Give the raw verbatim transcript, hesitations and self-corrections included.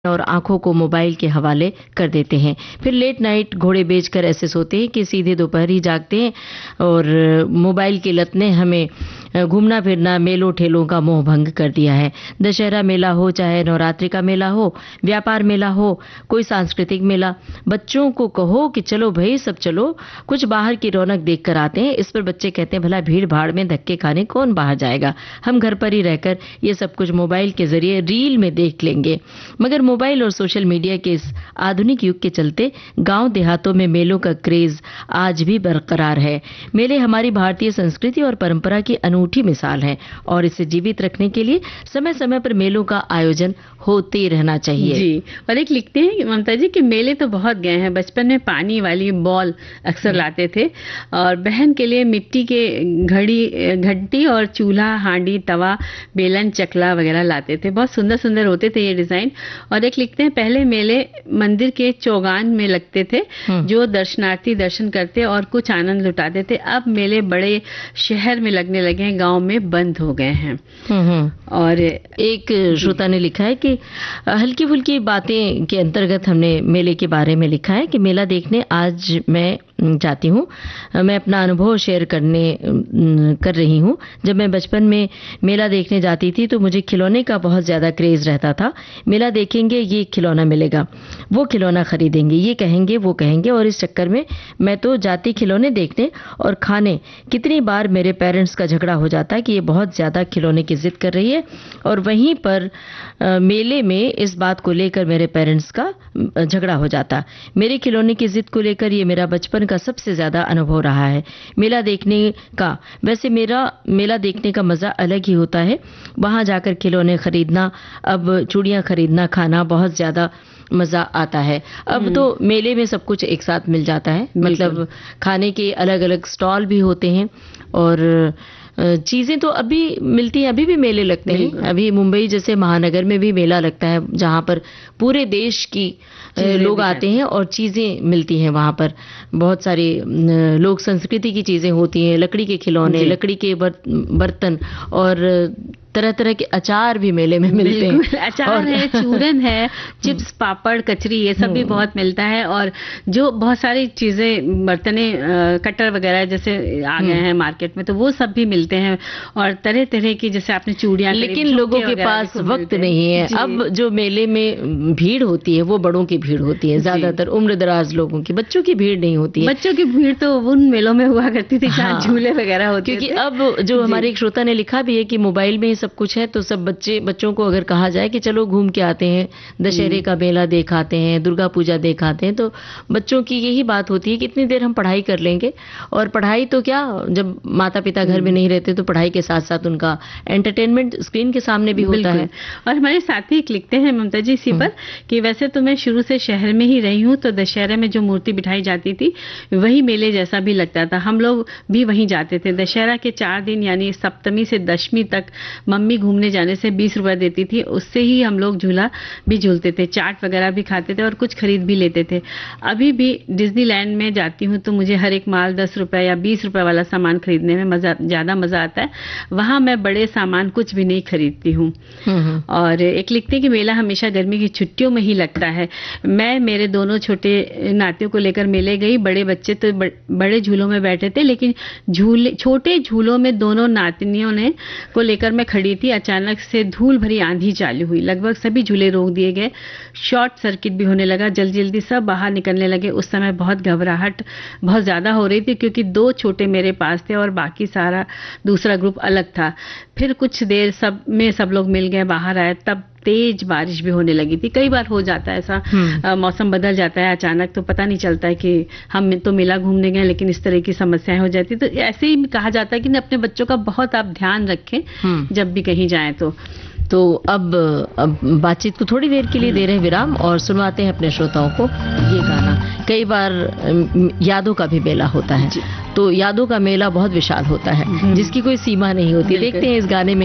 और आंखों को मोबाइल के हवाले कर देते हैं। फिर लेट नाइट घोड़े बेचकर ऐसे सोते हैं कि सीधे दोपहर ही जागते हैं और मोबाइल की लत ने हमें घूमना फिरना मेलों ठेलों का मोह भंग कर दिया है। दशहरा मेला हो चाहे नवरात्रि का मेला हो, व्यापार मेला हो, कोई सांस्कृतिक मेला, बच्चों को कहो कि चलो भाई सब चलो कुछ बाहर की रौनक देख कर आते हैं। इस पर बच्चे कहते हैं भला भीड़ भाड़ में धक्के खाने कौन बाहर जाएगा, हम घर पर ही रहकर ये सब कुछ मोबाइल के जरिए रील में देख लेंगे। मगर मोबाइल और सोशल मीडिया के इस आधुनिक युग के चलते गांव देहातों में मेलों का क्रेज आज भी बरकरार है। मेले हमारी भारतीय संस्कृति और परंपरा की अनूठी मिसाल है और इसे जीवित रखने के लिए समय समय पर मेलों का आयोजन होते ही रहना चाहिए। जी, और एक लिखते हैं ममता जी कि मेले तो बहुत गए हैं, बचपन में पानी वाली बॉल अक्सर लाते थे और बहन के लिए मिट्टी के घड़ी घंटी और चूल्हा हांडी तवा बेलन चकला वगैरह लाते थे। बहुत सुंदर सुंदर होते थे ये डिजाइन। और एक लिखते हैं पहले मेले मंदिर के चौगान में लगते थे जो दर्शनार्थी दर्शन करते और कुछ आनंद लुटाते थे। अब मेले बड़े शहर में लगने लगे हैं, गांव में बंद हो गए हैं। और एक श्रोता ने लिखा है कि हल्की फुल्की बातें के अंतर्गत हमने मेले के बारे में लिखा है कि मेला देखने आज मैं जाती हूँ। मैं अपना अनुभव शेयर करने कर रही हूँ। जब मैं बचपन में मेला देखने जाती थी तो मुझे खिलौने का बहुत ज़्यादा क्रेज़ रहता था। मेला देखेंगे ये खिलौना मिलेगा, वो खिलौना खरीदेंगे, ये कहेंगे वो कहेंगे और इस चक्कर में मैं तो जाती खिलौने देखने और खाने। कितनी बार मेरे पेरेंट्स का झगड़ा हो जाता है कि ये बहुत ज़्यादा खिलौने की जिद कर रही है और वहीं पर आ, मेले में इस बात को लेकर मेरे पेरेंट्स का झगड़ा हो जाता। मेरे खिलौने की जिद को लेकर ये मेरा बचपन का सबसे ज्यादा अनुभव रहा है मेला देखने का। वैसे मेरा मेला देखने का मजा अलग ही होता है। वहां जाकर खिलौने खरीदना, अब चूड़ियां खरीदना, खाना, बहुत ज्यादा मजा आता है। अब तो मेले में सब कुछ एक साथ मिल जाता है, मतलब खाने के अलग अलग स्टॉल भी होते हैं और चीजें तो अभी मिलती हैं। अभी भी मेले लगते हैं। अभी मुंबई जैसे महानगर में भी मेला लगता है जहां पर पूरे देश की लोग आते हैं और चीजें मिलती हैं। वहां पर बहुत सारी लोक संस्कृति की चीजें होती हैं, लकड़ी के खिलौने, लकड़ी के बर्तन और तरह तरह के अचार भी मेले में मिलते हैं। अचार है, चूरन है, चिप्स, पापड़, कचरी, ये सब भी बहुत मिलता है। और जो बहुत सारी चीजें बर्तने कटर वगैरह जैसे आ गए हैं मार्केट में, तो वो सब भी मिलते हैं और तरह तरह की जैसे आपने चूड़ियां। लेकिन लोगों के पास वक्त नहीं है। अब जो मेले में भीड़ होती है वो बड़ों की भीड़ होती है, ज्यादातर उम्र दराज लोगों की, बच्चों की भीड़ नहीं होती है। बच्चों की भीड़ तो उन मेलों में हुआ करती थी जहाँ झूले वगैरह होते थे। क्योंकि अब जो हमारे एक श्रोता ने लिखा भी है कि मोबाइल में सब कुछ है, तो सब बच्चे बच्चों को अगर कहा जाए कि चलो घूम के आते हैं, दशहरे का मेला देखाते हैं, दुर्गा पूजा देखाते हैं, तो बच्चों की यही बात होती है कि इतनी देर हम पढ़ाई कर लेंगे। और पढ़ाई तो क्या, जब माता पिता घर में नहीं रहते तो पढ़ाई के साथ साथ उनका एंटरटेनमेंट स्क्रीन के सामने भी होता है। और हमारे साथी एक लिखते हैं ममता जी इसी पर कि वैसे तो मैं शुरू से शहर में ही रही हूँ, तो दशहरे में जो मूर्ति बिठाई जाती थी वही मेले जैसा भी लगता था। हम लोग भी वहीं जाते थे। दशहरा के चार दिन यानी सप्तमी से दशमी तक मम्मी घूमने जाने से बीस रुपए देती थी, उससे ही हम लोग झूला भी झूलते थे, चाट वगैरह भी खाते थे और कुछ खरीद भी लेते थे। अभी भी डिज्नीलैंड में जाती हूँ तो मुझे हर एक माल दस रुपए या बीस रुपए वाला सामान खरीदने में मजा ज्यादा मजा आता है। वहां मैं बड़े सामान कुछ भी नहीं खरीदती हूँ। और एक लिखते हैं कि मेला हमेशा गर्मी की छुट्टियों में ही लगता है। मैं मेरे दोनों छोटे नातियों को लेकर मेले गई। बड़े बच्चे तो बड़े झूलों में बैठे थे, लेकिन झूले छोटे झूलों में दोनों नातनियों ने को लेकर मैं खड़ी थी। अचानक से धूल भरी आंधी चालू हुई, लगभग सभी झूले रोक दिए गए, शॉर्ट सर्किट भी होने लगा, जल्दी जल्दी सब बाहर निकलने लगे। उस समय बहुत घबराहट बहुत ज्यादा हो रही थी क्योंकि दो छोटे मेरे पास थे और बाकी सारा दूसरा ग्रुप अलग था। फिर कुछ देर सब में सब लोग मिल गए, बाहर आए, तब तेज बारिश भी होने लगी थी। कई बार हो जाता है ऐसा, आ, मौसम बदल जाता है अचानक, तो पता नहीं चलता है कि हम तो मेला घूमने गए लेकिन इस तरह की समस्याएं हो जाती। तो ऐसे ही कहा जाता है कि अपने बच्चों का बहुत आप ध्यान रखें जब भी कहीं जाएं। तो तो अब अब बातचीत को थोड़ी देर के लिए दे रहे हैं विराम और सुनवाते हैं अपने श्रोताओं को ये गाना। कई बार यादों का भी मेला होता है, तो यादों का मेला बहुत विशाल होता है जिसकी कोई सीमा नहीं होती। देखते हैं इस गाने में